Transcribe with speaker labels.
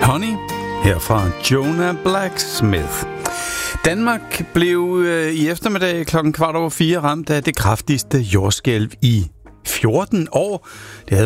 Speaker 1: Honey, her fra Jonah Blacksmith. Danmark blev i eftermiddag kl. 3:15 ramt af det kraftigste jordskælv i 14 år. Det havde